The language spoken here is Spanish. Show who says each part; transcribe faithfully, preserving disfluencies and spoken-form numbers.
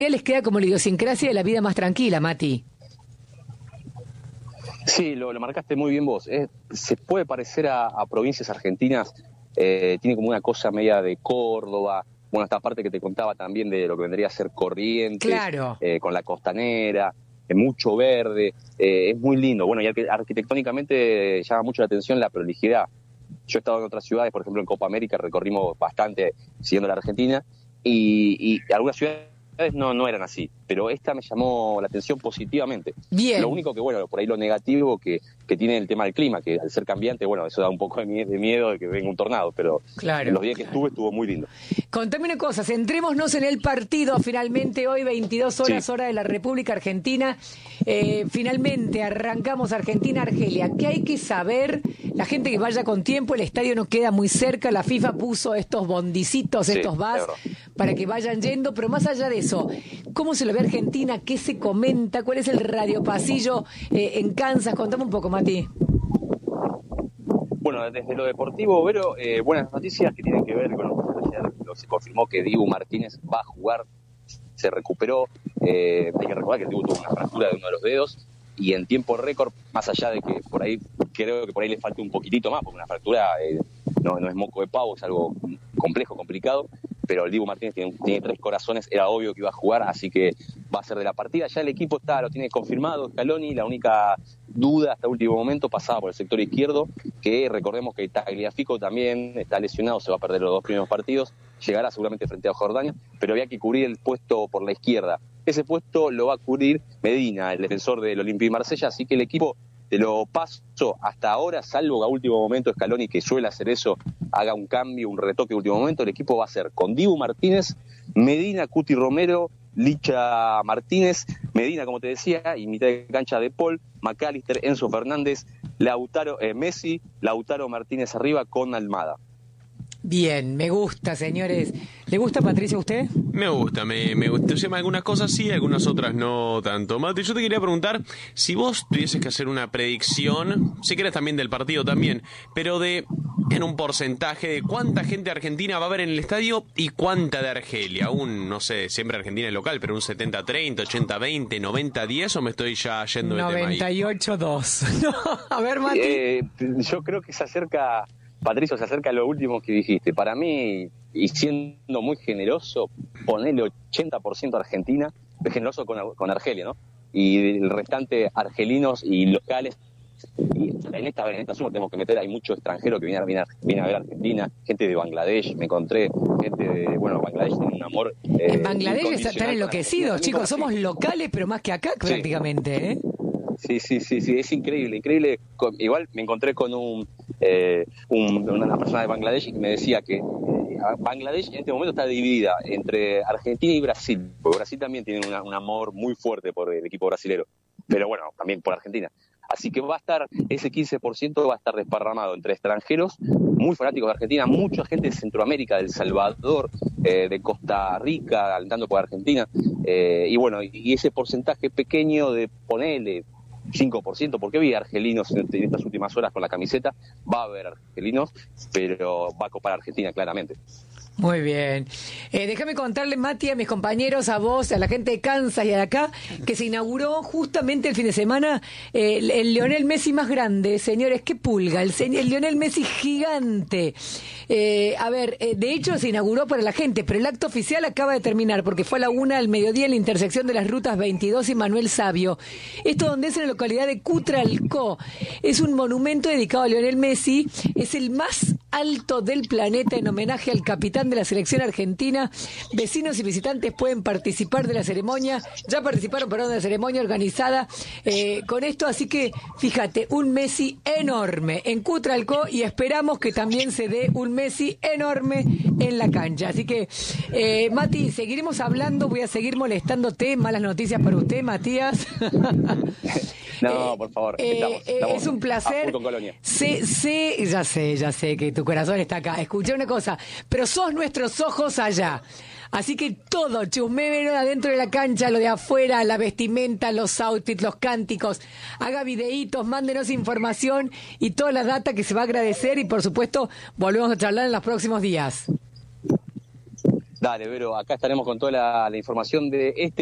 Speaker 1: les queda como la idiosincrasia de la vida más tranquila, Mati.
Speaker 2: Sí, lo, lo marcaste muy bien vos. Es, se puede parecer a, a provincias argentinas, eh, tiene como una cosa media de Córdoba, bueno, esta parte que te contaba también de lo que vendría a ser Corrientes,
Speaker 1: claro.
Speaker 2: eh, con la costanera, eh, mucho verde, eh, es muy lindo. Bueno, y arqu- arquitectónicamente llama mucho la atención la prolijidad. Yo he estado en otras ciudades, por ejemplo en Copa América recorrimos bastante siguiendo la Argentina, y, y algunas ciudades no, no eran así, pero esta me llamó la atención positivamente.
Speaker 1: Bien.
Speaker 2: Lo único que, bueno, por ahí lo negativo que, que tiene el tema del clima, que al ser cambiante, bueno, eso da un poco de, mie- de miedo de que venga un tornado, pero
Speaker 1: claro.
Speaker 2: los días que estuve estuvo muy lindo.
Speaker 1: Contame una cosa, centrémonos en el partido finalmente hoy, veintidós horas,
Speaker 2: Sí.
Speaker 1: hora de la República Argentina. Eh, finalmente arrancamos Argentina-Argelia. ¿Qué hay que saber? La gente que vaya con tiempo, el estadio no queda muy cerca, la FIFA puso estos bondicitos,
Speaker 2: Sí,
Speaker 1: estos bus, para que vayan yendo, pero más allá de eso, ¿cómo se lo ve Argentina? ¿Qué se comenta? ¿Cuál es el radiopasillo eh, en Kansas? Contame un poco, Mati.
Speaker 2: Bueno, desde lo deportivo, Vero, eh, buenas noticias que tienen que ver con ayer, lo- se confirmó que Dibu Martínez va a jugar, se recuperó, eh, hay que recordar que Dibu tuvo una fractura de uno de los dedos, y en tiempo récord, más allá de que por ahí, creo que por ahí le falte un poquitito más, porque una fractura eh, no, no es moco de pavo, es algo complejo, complicado, pero el Dibu Martínez tiene, tiene tres corazones, era obvio que iba a jugar, así que va a ser de la partida. Ya el equipo está, lo tiene confirmado, Scaloni, la única duda hasta el último momento pasaba por el sector izquierdo, que recordemos que Tagliafico también está lesionado, se va a perder los dos primeros partidos, llegará seguramente frente a Jordania, pero había que cubrir el puesto por la izquierda. Ese puesto lo va a cubrir Medina, el defensor del Olympique de Marsella, así que el equipo, te lo paso hasta ahora, salvo que a último momento Scaloni, que suele hacer eso, haga un cambio, un retoque a último momento, el equipo va a ser con Dibu Martínez, Medina, Cuti Romero, Licha Martínez, Medina, como te decía, y mitad de cancha de Paul, McAllister, Enzo Fernández, Lautaro, eh, Messi, Lautaro Martínez arriba con Almada.
Speaker 1: Bien, me gusta, señores. ¿Le gusta, Patricia, a usted?
Speaker 3: Me gusta, me, me gusta. O sea, algunas cosas sí, algunas otras no tanto. Mati, yo te quería preguntar, si vos tuvieses que hacer una predicción, si querés también del partido también, pero de, en un porcentaje de cuánta gente argentina va a haber en el estadio y cuánta de Argelia. Un, no sé, siempre Argentina es local, pero un setenta treinta, ochenta veinte, noventa diez, o me estoy ya yendo de tema ahí.
Speaker 1: noventa y ocho dos. No, a ver, Mati.
Speaker 2: Eh, yo creo que se acerca... Patricio, se acerca a lo último que dijiste. Para mí, y siendo muy generoso, ponele ochenta por ciento Argentina, es generoso con, con Argelia, ¿no? Y el restante argelinos y locales. Y en esta, en esta suma tenemos que meter, hay mucho extranjero que viene, viene, viene a ver Argentina, gente de Bangladesh, me encontré, gente de, bueno, Bangladesh tiene un amor... Eh,
Speaker 1: en Bangladesh están enloquecidos, chicos, somos locales, pero más que acá, sí. Prácticamente, ¿eh?
Speaker 2: Sí, sí, sí, sí, es increíble, increíble. Igual me encontré con un, eh, un una persona de Bangladesh que me decía que eh, Bangladesh en este momento está dividida entre Argentina y Brasil, porque Brasil también tiene una, un amor muy fuerte por el equipo brasilero, pero bueno, también por Argentina. Así que va a estar, ese quince por ciento va a estar desparramado entre extranjeros, muy fanáticos de Argentina, mucha gente de Centroamérica, de El Salvador, eh, de Costa Rica, alentando por Argentina, eh, y bueno, y ese porcentaje pequeño de ponerle cinco por ciento, porque vi argelinos en estas últimas horas con la camiseta, va a haber argelinos, pero va a copar a Argentina claramente.
Speaker 1: Muy bien. Eh, déjame contarle, Mati, a mis compañeros, a vos, a la gente de Kansas y de acá, que se inauguró justamente el fin de semana eh, el, el Lionel Messi más grande, señores, qué pulga, el, el Lionel Messi gigante. Eh, a ver, eh, de hecho se inauguró para la gente, pero el acto oficial acaba de terminar, porque fue a la una del mediodía en la intersección de las rutas veintidós y Manuel Sabio. Esto donde es en la localidad de Cutralcó. Es un monumento dedicado a Lionel Messi, es el más alto del planeta en homenaje al capitán de la selección argentina. Vecinos y visitantes pueden participar de la ceremonia, ya participaron, perdón, de la ceremonia organizada eh, con esto, así que fíjate, un Messi enorme en Cutralcó y esperamos que también se dé un Messi enorme en la cancha. Así que, eh, Mati, seguiremos hablando, voy a seguir molestándote, malas noticias para usted, Matías.
Speaker 2: No, por favor,
Speaker 1: eh,
Speaker 2: estamos,
Speaker 1: eh,
Speaker 2: estamos
Speaker 1: es un placer.
Speaker 2: con Colonia.
Speaker 1: Sé, sé, ya sé, ya sé que tu corazón está acá. Escuché una cosa, pero sos nuestros ojos allá. Así que todo, chusmémelo adentro de la cancha, lo de afuera, la vestimenta, los outfits, los cánticos. Haga videitos, mándenos información y toda la data que se va a agradecer y por supuesto volvemos a charlar en los próximos días.
Speaker 2: Dale, Vero, acá estaremos con toda la, la información de este